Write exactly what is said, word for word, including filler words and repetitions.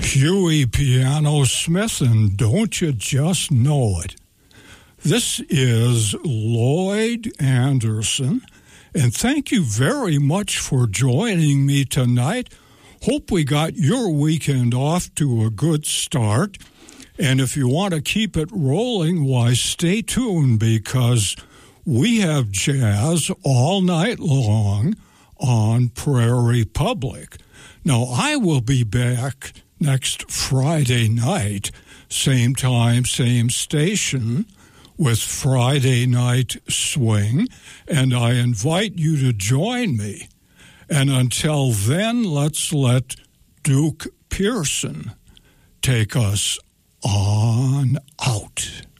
Huey Piano Smith, and don't you just know it? This is Lloyd Anderson, and thank you very much for joining me tonight. Hope we got your weekend off to a good start, and if you want to keep it rolling, why, stay tuned, because we have jazz all night long on Prairie Public. Now, I will be back next Friday night, same time, same station, with Friday Night Swing, and I invite you to join me. And until then, let's let Duke Pearson take us on out.